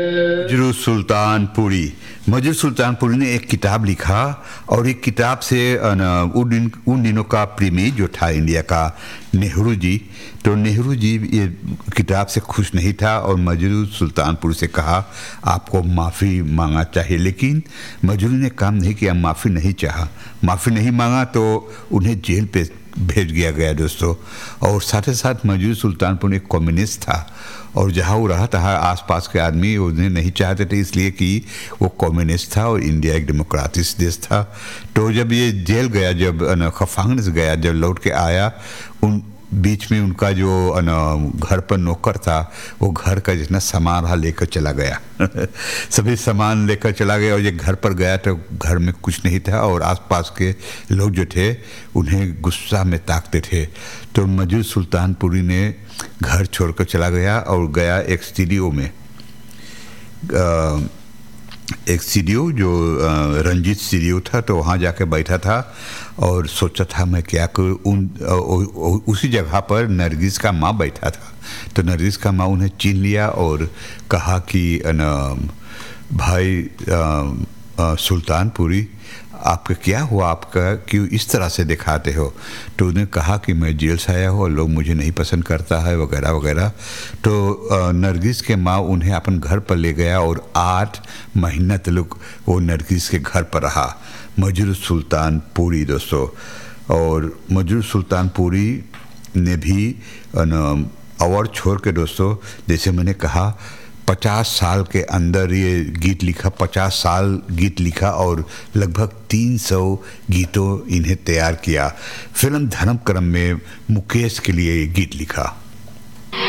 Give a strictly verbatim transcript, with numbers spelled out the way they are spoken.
मजरू सुल्तानपुरी मजरू सुल्तानपुरी ने एक किताब लिखा और एक किताब से अन, उन दिन उन दिनों का प्रीमियर जो था इंडिया का नेहरू जी, तो नेहरू जी ये किताब से खुश नहीं था और मजरू सुल्तानपुरी से कहा आपको माफ़ी मांगा चाहिए, लेकिन मजरू ने काम नहीं किया, माफ़ी नहीं चाहा, माफ़ी नहीं मांगा तो उन्हें जेल पे भेज दिया गया दोस्तों। और साथ ही साथ मजरू सुल्तानपुरी एक कम्युनिस्ट था और जहाँ वो रहा था आसपास के आदमी उन्हें नहीं चाहते थे, इसलिए कि वो कम्युनिस्ट था और इंडिया एक डेमोक्रेटिक देश था। तो जब ये जेल गया, जब खफांग से गया, जब लौट के आया, उन बीच में उनका जो घर पर नौकर था वो घर का जितना सामान रहा लेकर चला गया सभी सामान लेकर चला गया और ये घर पर गया तो घर में कुछ नहीं था और आसपास के लोग जो थे उन्हें गुस्सा में ताकते थे। तो मजरू सुल्तानपुरी ने घर छोड़कर चला गया और गया एक स्टूडियो में, आ, एक स्टूडियो जो रंजीत स्टूडियो था, तो वहाँ जाके बैठा था और सोचा था मैं क्या करूँ। उन उसी जगह पर नरगिस का माँ बैठा था, तो नरगिस का माँ उन्हें चीन लिया और कहा कि न, भाई सुल्तानपुरी आपका क्या हुआ, आपका क्यों इस तरह से दिखाते हो। तो उन्हें कहा कि मैं जेल से आया हूँ और लोग मुझे नहीं पसंद करता है वगैरह वगैरह। तो नरगिस के माँ उन्हें अपन घर पर ले गया और आठ महीना तक वो नरगिस के घर पर रहा मजरू सुल्तानपुरी दोस्तों। और मजरू सुल्तानपुरी ने भी अवार्ड छोड़ के दोस्तों, जैसे मैंने कहा, पचास साल के अंदर ये गीत लिखा, पचास साल गीत लिखा और लगभग तीन सौ गीतों इन्हें तैयार किया। फिल्म धर्मकरम में मुकेश के लिए ये गीत लिखा।